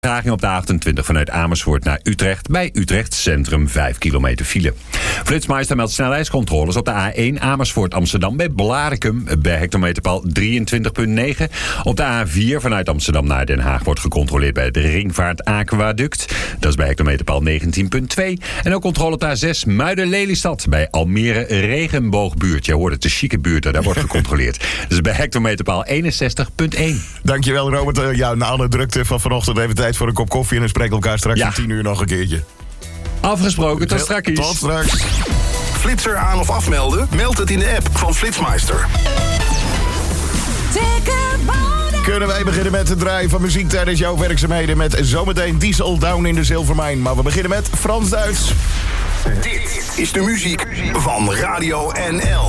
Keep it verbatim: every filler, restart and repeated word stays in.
Vertraging op de achtentwintig vanuit Amersfoort naar Utrecht. Bij Utrecht Centrum vijf kilometer file. Flitsmeister meldt snelheidscontroles op de A één Amersfoort Amsterdam bij Blaricum bij hectometerpaal drieëntwintig komma negen. Op de A vier vanuit Amsterdam naar Den Haag wordt gecontroleerd bij het Ringvaart Aquaduct. Dat is bij hectometerpaal negentien komma twee. En ook controle op de A zes Muiden-Lelystad bij Almere Regenboogbuurt. Je hoort het, de chique buurt, daar wordt gecontroleerd. Dus bij hectometerpaal eenenzestig komma één. Dankjewel Robert. Ja, na alle drukte van vanochtend even tijd voor een kop koffie en dan spreken we elkaar straks Ja. om tien uur nog een keertje. Afgesproken, tot straks. Tot straks. Flitser aan of afmelden? Meld het in de app van Flitsmeister. Kunnen wij beginnen met het draaien van muziek tijdens jouw werkzaamheden met zometeen Diesel Down in de Zilvermijn. Maar we beginnen met Frans-Duits. Dit is de muziek van Radio N L.